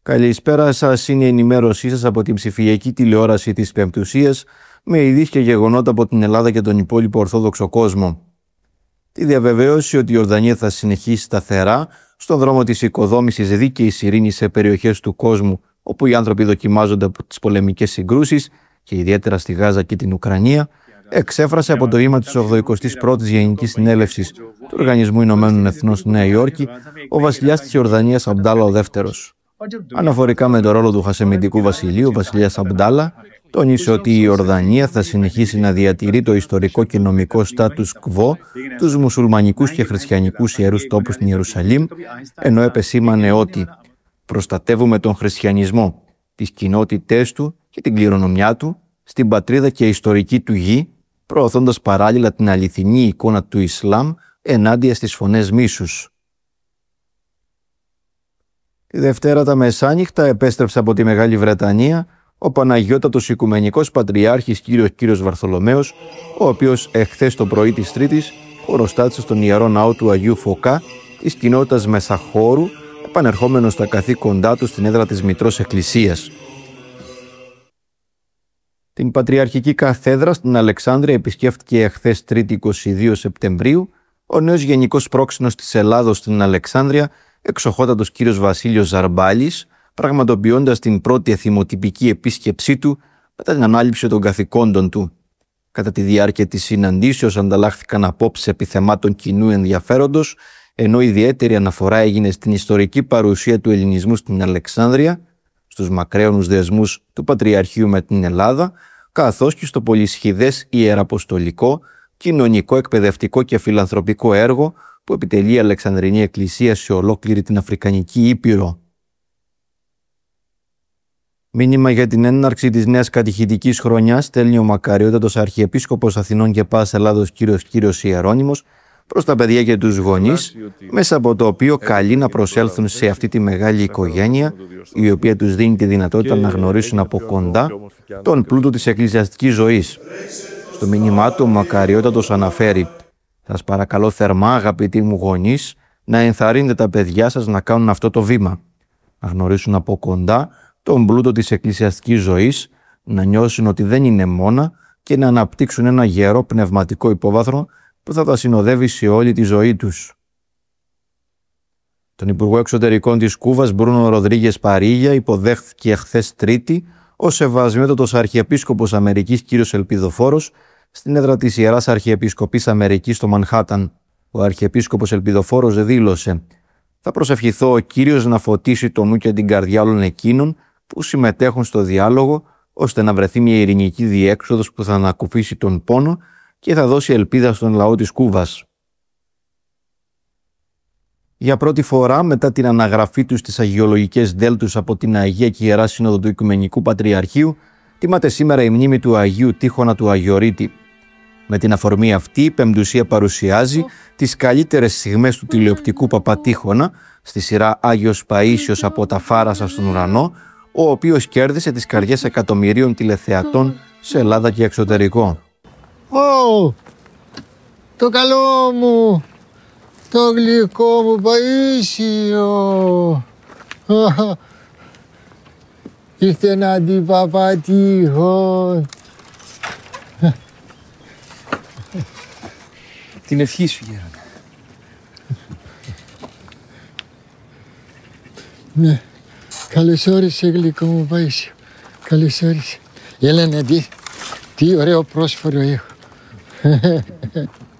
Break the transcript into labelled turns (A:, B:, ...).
A: Καλησπέρα σας, είναι η ενημέρωσή σας από την ψηφιακή τηλεόραση της Πεμπτουσίας με ειδήσεις και γεγονότα από την Ελλάδα και τον υπόλοιπο Ορθόδοξο κόσμο. Τη διαβεβαίωση ότι η Ιορδανία θα συνεχίσει σταθερά στον δρόμο της οικοδόμησης δίκαιης ειρήνης σε περιοχές του κόσμου όπου οι άνθρωποι δοκιμάζονται από τις πολεμικές συγκρούσεις και ιδιαίτερα στη Γάζα και την Ουκρανία, εξέφρασε από το βήμα της 81ης Γενικής Συνέλευσης του Οργανισμού Ηνωμένων Εθνών στη Νέα Υόρκη ο βασιλιάς της Ιορδανίας Αμπντάλα ο Δεύτερος. Αναφορικά με τον ρόλο του Χασεμιτικού βασιλείου, ο βασιλιάς Αμπντάλα τόνισε ότι η Ιορδανία θα συνεχίσει να διατηρεί το ιστορικό και νομικό status quo, τους μουσουλμανικούς και χριστιανικούς ιερούς τόπους στην Ιερουσαλήμ, ενώ επεσήμανε ότι προστατεύουμε τον χριστιανισμό, τις κοινότητές του και την κληρονομιά του, στην πατρίδα και ιστορική του γη, προωθώντας παράλληλα την αληθινή εικόνα του Ισλάμ ενάντια στις φωνές μίσους. Τη Δευτέρα τα μεσάνυχτα επέστρεψε από τη Μεγάλη Βρετανία ο Παναγιώτατος Οικουμενικός Πατριάρχης Κύριος Βαρθολομαίος, ο οποίος εχθές το πρωί της Τρίτης χωροστάτησε στον Ιερό Ναό του Αγίου Φωκά της κοινότητας Μεσαχώρου, επανερχόμενος στα καθήκοντά του στην έδρα της Μητρός Εκκλησίας. Την Πατριαρχική Καθέδρα στην Αλεξάνδρεια επισκέφτηκε εχθές Τρίτη 22 Σεπτεμβρίου ο νέος Γενικός Πρόξενος της Ελλάδος στην Αλεξάνδρεια, εξοχότατος κύριος Βασίλειος Ζαρμπάλης, πραγματοποιώντας την πρώτη εθιμοτυπική επίσκεψή του μετά την ανάληψη των καθηκόντων του. Κατά τη διάρκεια της συναντήσεως ανταλλάχθηκαν απόψεις επιθεμάτων κοινού ενδιαφέροντος, ενώ ιδιαίτερη αναφορά έγινε στην ιστορική παρουσία του ελληνισμού στην Αλεξάνδρεια, στους μακραίωνους δεσμούς του Πατριαρχείου με την Ελλάδα, καθώς και στο πολυσχηδές ιεραποστολικό, κοινωνικό, εκπαιδευτικό και φιλανθρωπικό έργο που επιτελεί η Αλεξανδρινή Εκκλησία σε ολόκληρη την Αφρικανική Ήπειρο. Μήνυμα για την έναρξη της νέας κατηχητικής χρονιάς στέλνει ο Μακαριότατος Αρχιεπίσκοπος Αθηνών και Πάσης Ελλάδος Κύριος Ιερώνυμος προς τα παιδιά και τους γονείς, μέσα από το οποίο καλεί να προσέλθουν σε αυτή τη μεγάλη οικογένεια, η οποία τους δίνει τη δυνατότητα να γνωρίσουν από κοντά τον πλούτο της εκκλησιαστικής ζωής. Στο μήνυμά του ο Μακαριότατος αναφέρει: «Σας παρακαλώ θερμά, αγαπητοί μου γονείς, να ενθαρρύνετε τα παιδιά σας να κάνουν αυτό το βήμα, να γνωρίσουν από κοντά τον πλούτο της εκκλησιαστικής ζωής, να νιώσουν ότι δεν είναι μόνα και να αναπτύξουν ένα γερό πνευματικό υπόβαθρο που θα τα συνοδεύει σε όλη τη ζωή τους». Τον Υπουργό Εξωτερικών της Κούβας, Μπρούνο Ροδρίγες Παρίγια, υποδέχθηκε χθες Τρίτη ο Σεβασμιότατος Αρχιεπίσκοπος Αμερικής κύριος Ελπιδοφόρος στην έδρα της Ιεράς Αρχιεπισκοπής Αμερικής στο Μανχάταν. Ο Αρχιεπίσκοπος Ελπιδοφόρος δήλωσε: «Θα προσευχηθώ ο Κύριος να φωτίσει το νου και την καρδιά όλων εκείνων που συμμετέχουν στο διάλογο, ώστε να βρεθεί μια ειρηνική διέξοδος που θα ανακουφίσει τον πόνο και θα δώσει ελπίδα στον λαό της Κούβας». Για πρώτη φορά μετά την αναγραφή τους στις αγιολογικές δέλτους από την Αγία και Ιερά Σύνοδο του Οικουμενικού Πατριαρχείου, τιμάται σήμερα η μνήμη του Αγίου Τίχωνα του Αγιορείτη. Με την αφορμή αυτή, η Πεμπτουσία παρουσιάζει τις καλύτερες στιγμές του τηλεοπτικού Παπατίχωνα στη σειρά Άγιος Παΐσιος από τα Φάρασα στον ουρανό, ο οποίος κέρδισε τις καρδιές εκατομμυρίων τηλεθεατών σε Ελλάδα και εξωτερικό.
B: Το καλό μου, το γλυκό μου Παΐσιο, ήρθε να την Παπατίχων.
C: Την ευχή σου, Γέροντα.
B: Ναι, καλώς όρισε γλυκό μου Παΐσιο, καλώς όρισε. Έλα να δει, τι ωραίο πρόσφορο έχω.